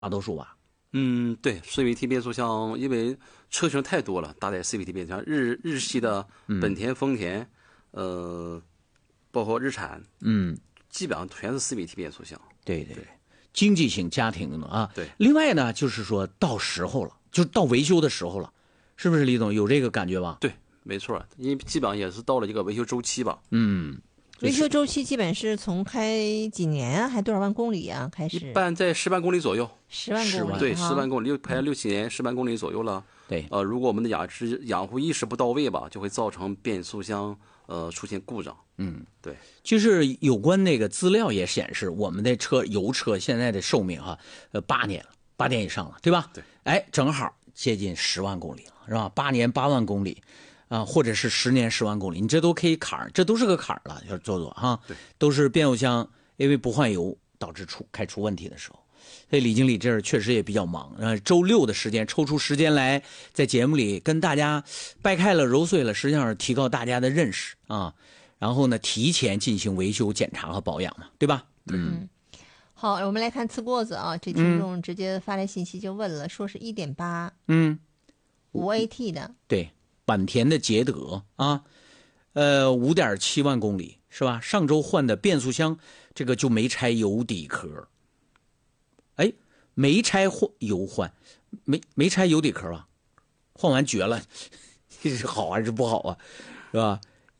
大多数吧。 对 ，CVT 变速箱，因为车型太多了，搭载 CVT 变速箱，日系的本田、丰田，包括日产，基本上全是 CVT 变速箱。 对，经济型家庭的啊。 对。 另外呢，就是说到时候了，就是到维修的时候了，是不是李总有这个感觉吧？ 对，没错，因为基本上也是到了一个维修周期吧。 维修周期基本是从开几年啊，还多少万公里啊开始？ 一般在10万公里左右。 10万公里， 对，10万公里，开6、7年，10万公里左右了。 对， 如果我们的养护意识不到位吧，就会造成变速箱出现故障。对。 就是有关那个资料也显示，我们的油车现在的寿命8年了，8年以上了，对吧？ 对。 哎，正好接近10万公里了，是吧？8年8万公里。或者是10年10万公里，你这都可以坎儿，这都是个坎儿了，要做哈。 对， 都是变速箱因为不换油导致开出问题的时候。所以李经理这儿确实也比较忙，周六的时间抽出时间来在节目里跟大家掰开了揉碎了，实际上是提高大家的认识啊，然后呢提前进行维修检查和保养嘛，对吧？ 好，我们来看刺锅子啊，这听众直接发来信息就问了，说是1.8， 5AT 的， 对。本田的捷德啊，5.7万公里是吧？上周换的变速箱，这个就没拆油底壳。哎，没拆油换，没拆油底壳吧？换完绝了，这是好还是不好啊？是吧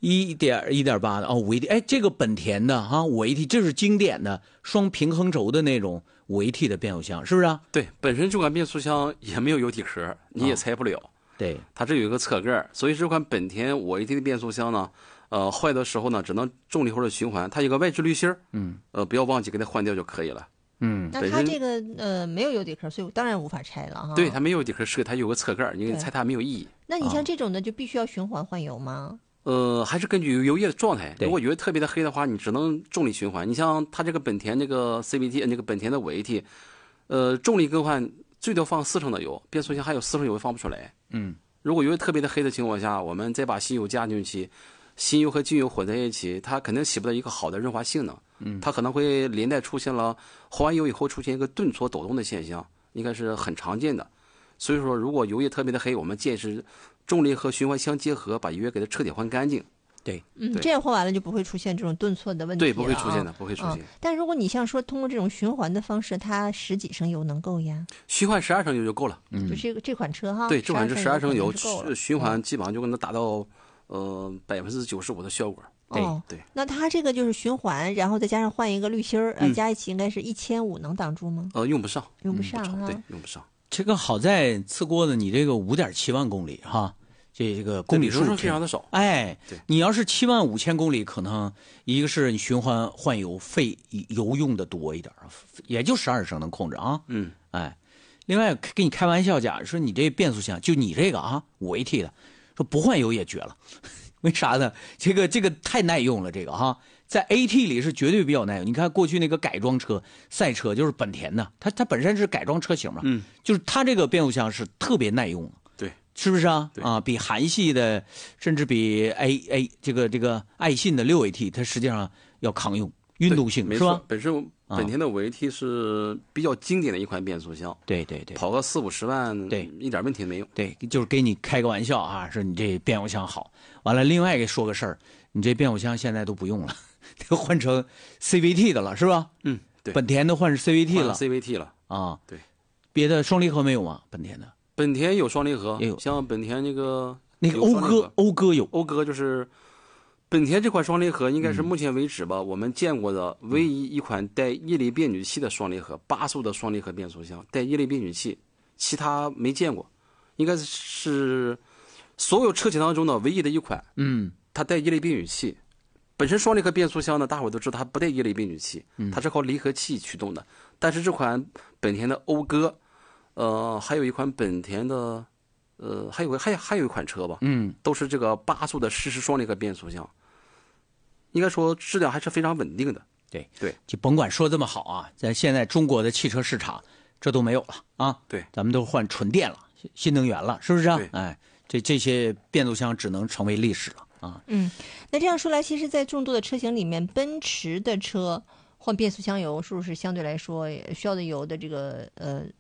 ？1.8的5AT，哎，这个本田的5AT，这是经典的双平衡轴的那种5AT的变速箱，是不是啊？ 对，本身这款变速箱也没有油底壳，你也拆不了。 对， 它这有一个侧盖，所以这款本田5AT的变速箱呢，坏的时候呢，只能重力或者循环，它有个外置滤芯不要忘记给它换掉就可以了。 那它这个没有油底壳，所以我当然无法拆了哈。 对，它没有底壳，是它有个侧盖，你拆它没有意义。 那你像这种的就必须要循环换油吗？ 还是根据油液的状态。如果油液特别的黑的话，你只能重力循环。你像它这个本田那个 CVT， 那个本田的5AT，重力更换最多放4升的油，变速箱还有4升油放不出来。如果油特别的黑的情况下，我们再把新油加进去，新油和旧油混在一起，它肯定起不到一个好的润滑性能。它可能会连带出现了换完油以后出现一个顿挫抖动的现象，应该是很常见的。所以说，如果油液特别的黑，我们建议是重力和循环相结合，把油液给它彻底换干净。 对， 这样换完了就不会出现这种顿挫的问题了。 对，不会出现的，不会出现。 但如果你像说通过这种循环的方式，它10几升油能够呀？ 循环12升油就够了。 就这款车哈。 对，这款是12升油，循环环基本上就能达到95%的效果。对。 那它这个就是循环，然后再加上换一个滤芯加一起应该是1500能挡住吗？ 用不上， 用不上对，用不上。 这个好在刺锅子，你这个5.7万公里哈。这个公里数非常的少， 哎，你要是75000公里，可能一个是你循环换油费油用的多一点，也就12升能控制啊。哎，另外跟你开玩笑讲，说你这变速箱就你这个5AT 的，说不换油也绝了，为啥呢？这个太耐用了，这个在 AT 里是绝对比较耐用。你看过去那个改装车赛车就是本田的，它本身是改装车型嘛，就是它这个变速箱是特别耐用的。是不是比韩系的，甚至比这个爱信的6AT，它实际上要抗用，运动性是吧？ 本身本田的5AT是比较经典的一款变速箱， 对， 跑个40-50万， 对， 一点问题没有。 对，就是给你开个玩笑说你这变速箱好。完了，另外给说个事儿，你这变速箱现在都不用了，都换成 CVT 的了，是吧？ 对， 本田的换成 CVT 了 ，CVT 了对，别的双离合没有吗？ 本田有双离合， 也有， 像本田那个讴歌有， 讴歌就是本田这款双离合，应该是目前为止吧，我们见过的唯一一款带液力变矩器的双离合，8速的双离合变速箱带液力变矩器，其他没见过，应该是所有车企当中的唯一的一款。它带液力变矩器。本身双离合变速箱呢，大伙都知道它不带液力变矩器，它是靠离合器驱动的。但是这款本田的讴歌。还有一款本田的，还有一款车吧，都是这个8速的湿式双离合变速箱，应该说质量还是非常稳定的。 对，就甭管说这么好在现在中国的汽车市场，这都没有了对， 咱们都换纯电了，新能源了，是不是哎，这些变速箱只能成为历史了那这样说来，其实，在众多的车型里面，奔驰的车换变速箱油是不是相对来说需要的油的这个